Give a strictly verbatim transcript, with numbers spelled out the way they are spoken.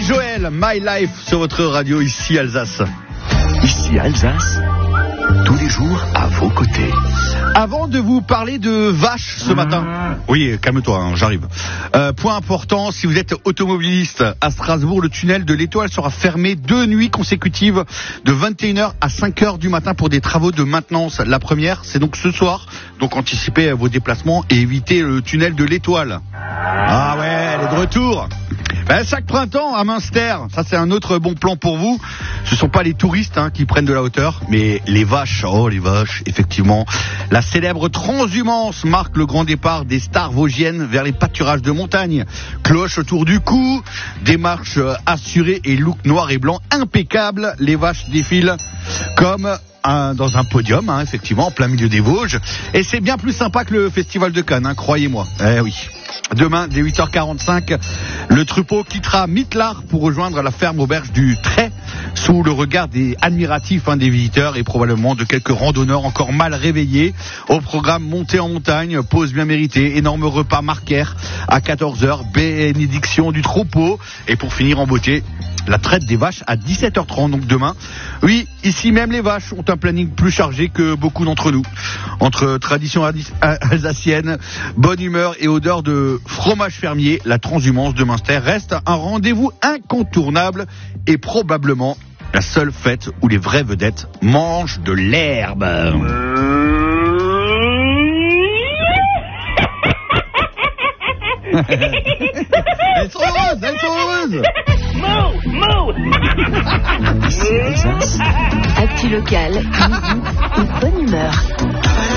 Billy Joel, My Life sur votre radio ici Alsace. Ici Alsace, tous les jours à vos côtés. Avant de vous parler de vaches ce matin, oui, calme-toi, hein, j'arrive. Euh, point important, si vous êtes automobiliste à Strasbourg, le tunnel de l'Étoile sera fermé deux nuits consécutives de vingt et une heures à cinq heures du matin pour des travaux de maintenance. La première, c'est donc ce soir, donc anticipez vos déplacements et évitez le tunnel de l'Étoile. Ah ouais, elle est de retour. Ben, chaque printemps à Münster, ça c'est un autre bon plan pour vous. Ce sont pas les touristes hein, qui prennent de la hauteur, mais les vaches. Oh les vaches, effectivement. La célèbre transhumance marque le grand départ des stars vosgiennes vers les pâturages de montagne. Cloche autour du cou, démarche assurée et look noir et blanc impeccable. Les vaches défilent comme un, dans un podium, hein, effectivement, en plein milieu des Vosges. Et c'est bien plus sympa que le festival de Cannes, hein, croyez-moi. Eh oui. Demain, dès huit heures quarante-cinq, le troupeau quittera Mittelard pour rejoindre la ferme auberge du Trait, sous le regard des admiratifs hein, des visiteurs et probablement de quelques randonneurs encore mal réveillés. Au programme montée en montagne, pause bien méritée, énorme repas marquaire à quatorze heures, bénédiction du troupeau. Et pour finir en beauté, la traite des vaches à dix-sept heures trente, donc demain. Oui, ici même les vaches ont un planning plus chargé que beaucoup d'entre nous. Entre tradition alsacienne, bonne humeur et odeur de fromage fermier, la transhumance de Münster reste un rendez-vous incontournable et probablement la seule fête où les vraies vedettes mangent de l'herbe. Elles sont heureuses, elles sont heureuses. Mou, mou. Ici Alsace. Actu local, midi et bonne humeur.